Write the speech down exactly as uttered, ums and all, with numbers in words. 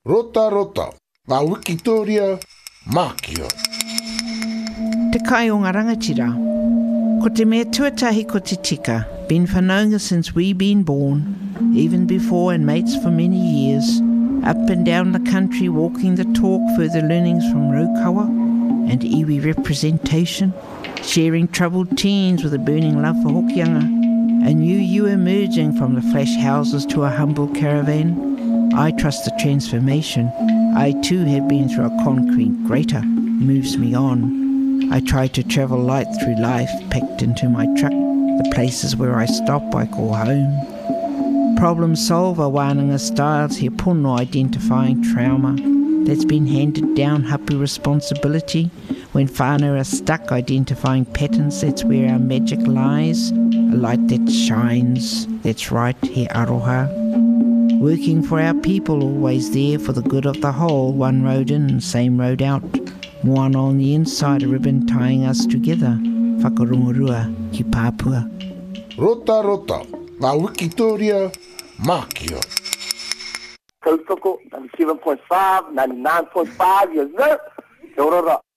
Rota rota, ngā Wikitoria, Mākia. Te kai o ngā rangatira. Ko te mea tuatahi ko te tika, been whanaunga since we been born, even before and mates for many years, up and down the country walking the talk, further learnings from Raukawa and iwi representation, sharing troubled teens with a burning love for Hokianga, a new you emerging from the flash houses to a humble caravan. I trust the transformation. I too have been through a concrete grater, moves me on. I try to travel light through life, packed into my truck. The places where I stop I call home. Problem solver wānanga styles, he pono identifying trauma that's been handed down, hapu responsibility. When whānau are stuck identifying patterns, that's where our magic lies. A light that shines, that's right, he aroha. Working for our people, always there for the good of the whole, one road in, same road out. Moana on the inside, a ribbon tying us together. Whakarungurua ki Papua. Rota rota, ngā Wikitoria, Mākia. Tautoko, ninety-seven point five, ninety-nine point five, yes sir. Kia ora.